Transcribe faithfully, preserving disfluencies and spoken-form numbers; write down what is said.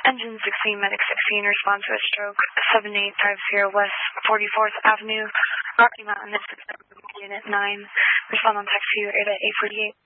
Engine sixteen, Medic sixteen, respond to a stroke, seven eight five zero West forty-fourth Avenue, Rocky Mountain, Unit nine, respond on text to you, eight eight forty-eight.